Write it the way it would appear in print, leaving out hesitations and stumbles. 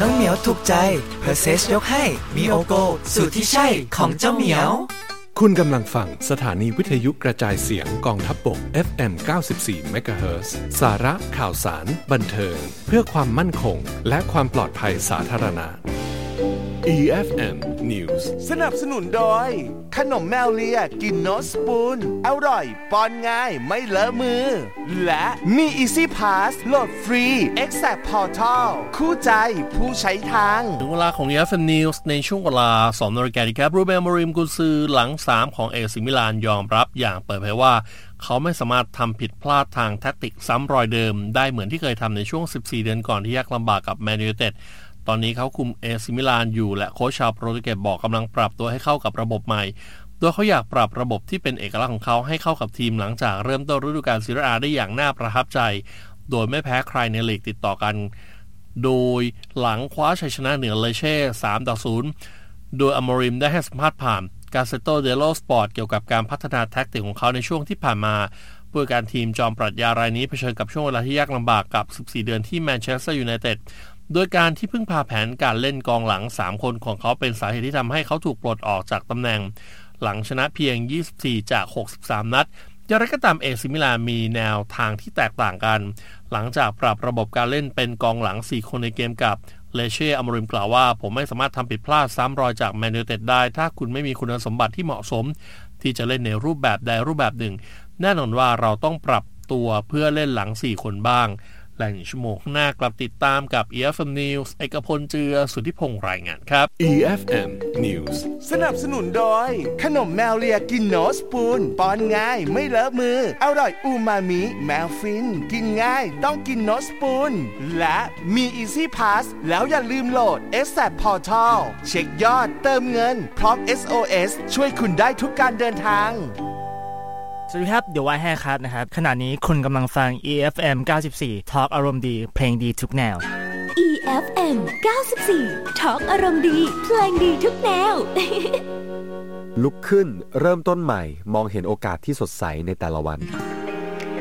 น้องเหมียวถูกใจเพอร์เซสยกให้มีโอโกสูตรที่ใช่ของเจ้าเหมียวคุณกำลังฟังสถานีวิทยุกระจายเสียงกองทัพบก FM 94 MHz สาระข่าวสารบันเทิงเพื่อความมั่นคงและความปลอดภัยสาธารณะ EFM News สนับสนุนโดยขนมแมวเลียกินโนสปูนอร่อยป้อนง่ายไม่เลอะมือและมี Easy Pass โหลดฟรี Exact Portal คู่ใจผู้ใช้ทางถึงเวลาของ EFM News ในช่วงเวลา 2 นาฬิกาครับรูเบล โมริม กุนซือหลัง 3 ของเอซิมิลานยอมรับอย่างเปิดเผยว่าเขาไม่สามารถทำผิดพลาดทางแทคติกซ้ำรอยเดิมได้เหมือนที่เคยทำในช่วง 14 เดือนก่อนที่ยากลำบากกับแมนยูไนเต็ดตอนนี้เขาคุมเอซิมิลานอยู่และโค้ชชาวโปรตุเกสบอกกำลังปรับตัวให้เข้ากับระบบใหม่โดยเขาอยากปรับระบบที่เป็นเอกลักษณ์ของเขาให้เข้ากับทีมหลังจากเริ่มต้นฤดูกาลซีเรีย A ได้อย่างน่าประทับใจโดยไม่แพ้ใครในลีกติดต่อกันโดยหลังคว้าชัยชนะเหนือเลเช่ 3-0 โดยอโมริมได้ให้สัมภาษณ์ผ่านกาเซโตเดโลสปอร์ตเกี่ยวกับการพัฒนาแทคติกของเขาในช่วงที่ผ่านมาผู้การทีมจอมปรัชญารายนี้เผชิญกับช่วงเวลาที่ยากลำบากกับ 14 เดือนที่แมนเชสเตอร์ยูไนเต็ดโดยการที่พึ่งพาแผนการเล่นกองหลัง3คนของเขาเป็นสาเหตุที่ทำให้เขาถูกปลดออกจากตำแหน่งหลังชนะเพียง24จาก63นัดอย่างไรก็ตามเอซิมิลานมีแนวทางที่แตกต่างกันหลังจากปรับระบบการเล่นเป็นกองหลัง4คนในเกมกับเลเช่อโมริมกล่าวว่าผมไม่สามารถทำผิดพลาดซ้ำรอยจากแมนยูไนเต็ดได้ถ้าคุณไม่มีคุณสมบัติที่เหมาะสมที่จะเล่นในรูปแบบใดรูปแบบหนึ่งแน่นอนว่าเราต้องปรับตัวเพื่อเล่นหลัง4คนบ้างและ1ชั่วโมงข้างหน้ากลับติดตามกับ EFM News เอกพลเจือสุทธิพงษ์รายงานครับ EFM News สนับสนุนโดยขนมแมวเลียกินโนสปูนป้อนง่ายไม่เลอะมืออร่อยอูมามิแมวฟินกินง่ายต้องกินโนสปูนและมี Easy Pass แล้วอย่าลืมโหลด Exact Portal เช็คยอดเติมเงินพร้อม SOS ช่วยคุณได้ทุกการเดินทางสวัสดีครับเดี๋ยวไว้ให้ครับนะครับขณะนี้คุณกำลังฟัง EFM 94 Talk อารมณ์ดีเพลงดีทุกแนว EFM 94 Talk อารมณ์ดีเพลงดีทุกแนวลุกขึ้นเริ่มต้นใหม่มองเห็นโอกาสที่สดใสในแต่ละวัน